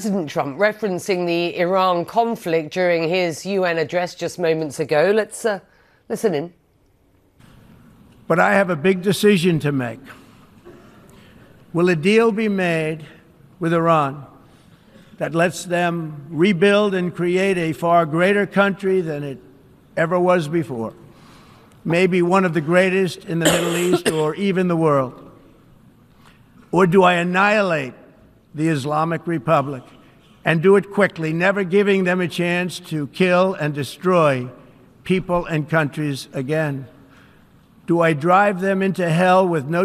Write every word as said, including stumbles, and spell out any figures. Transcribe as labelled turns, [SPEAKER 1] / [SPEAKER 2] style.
[SPEAKER 1] President Trump referencing the Iran conflict during his U N address just moments ago. Let's uh, listen in.
[SPEAKER 2] But I have a big decision to make. Will a deal be made with Iran that lets them rebuild and create a far greater country than it ever was before? Maybe one of the greatest in the Middle East or even the world? Or do I annihilate the Islamic Republic and do it quickly, never giving them a chance to kill and destroy people and countries again? Do I drive them into hell with no